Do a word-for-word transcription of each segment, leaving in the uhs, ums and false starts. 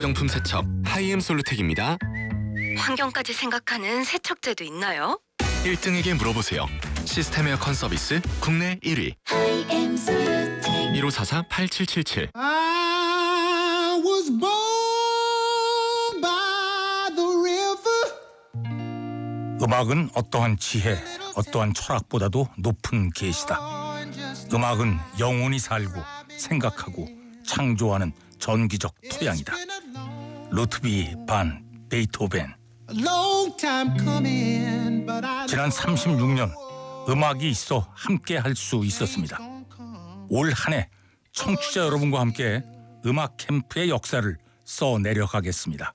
명품 세척 하이엠 솔루텍입니다. 환경까지 생각하는 세척제도 있나요? 일 등에게 물어보세요. 시스템 에어컨 서비스 국내 일 위 하이엠 솔루텍. 일오사사 팔칠칠칠. I was born by the river. 음악은 어떠한 지혜, 어떠한 철학보다도 높은 계시다. 음악은 영원히 살고 생각하고 창조하는 전기적 토양이다. 루트비 반 베이토벤. 지난 삼십육 년 음악이 있어 함께 할 수 있었습니다. 올 한 해 청취자 여러분과 함께 음악 캠프의 역사를 써내려가겠습니다.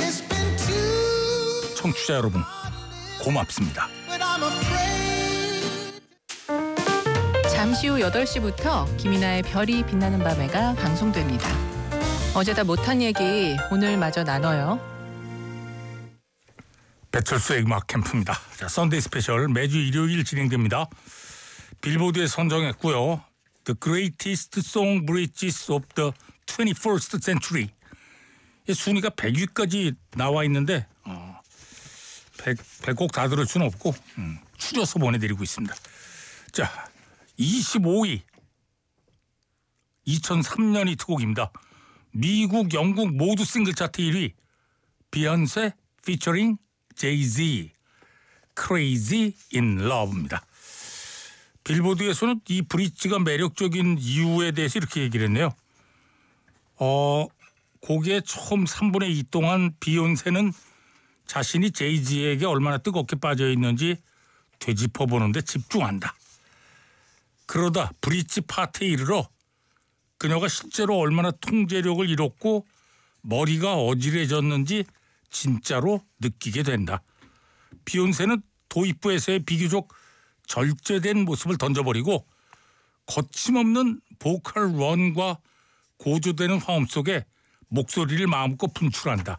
청취자 여러분 고맙습니다. 잠시 후 여덟 시부터 김이나의 별이 빛나는 밤에가 방송됩니다. 어제다 못한 얘기 오늘 마저 나눠요. 배철수의 음악 캠프입니다. 자, 썬데이 스페셜 매주 일요일 진행됩니다. 빌보드에 선정했고요. The Greatest Song Bridges of the twenty-first Century. 순위가 백 위까지 나와 있는데 어, 백, 백 곡 다 들을 수는 없고 음, 추려서 보내드리고 있습니다. 자, 이십오 위 이천삼 년 히트곡입니다. 미국, 영국 모두 싱글 차트 일 위 비욘세 피처링 제이지 Crazy in Love입니다. 빌보드에서는 이 브릿지가 매력적인 이유에 대해서 이렇게 얘기를 했네요. 어, 곡의 처음 삼분의 이 동안 비욘세는 자신이 제이지에게 얼마나 뜨겁게 빠져 있는지 되짚어보는데 집중한다. 그러다 브릿지 파트에 이르러 그녀가 실제로 얼마나 통제력을 잃었고 머리가 어지러졌는지 진짜로 느끼게 된다. 비욘세는 도입부에서의 비교적 절제된 모습을 던져버리고 거침없는 보컬 런과 고조되는 화음 속에 목소리를 마음껏 분출한다.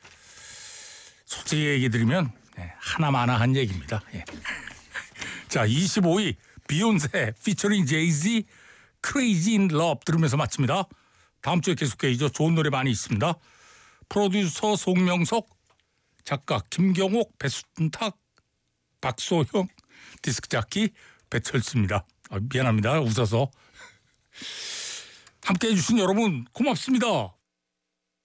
솔직히 얘기 드리면 하나마나한 얘기입니다. 예. 자, 이십오 위 비욘세 피처링 제이지 Crazy in Love 들으면서 마칩니다. 다음 주에 계속해야죠. 좋은 노래 많이 있습니다. 프로듀서 송명석, 작가 김경옥, 배순탁, 박소형, 디스크 잡기 배철수입니다. 아, 미안합니다. 웃어서. 함께해 주신 여러분 고맙습니다.